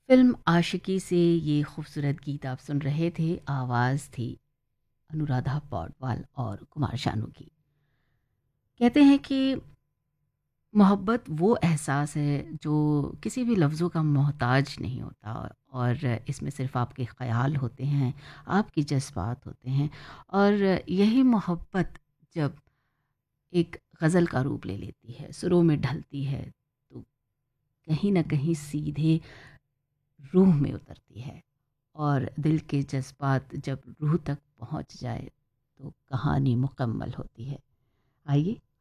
Film आशिकी से ये खूबसूरत गीत आप सुन रहे थे। आवाज़ थी अनुराधा पौडवाल और कुमार शानू की। कहते हैं कि मोहब्बत वो एहसास है जो किसी भी लफ्ज़ों का मोहताज नहीं होता, और इसमें सिर्फ़ आपके ख़याल होते हैं, आपके जज़्बात होते हैं। और यही मोहब्बत जब एक गज़ल का रूप ले लेती है, सुरों में ढलती है, तो कहीं न कहीं सीधे रूह में उतरती है। और दिल के जज़्बात जब रूह तक पहुँच जाए तो कहानी मुकम्मल होती है। आइए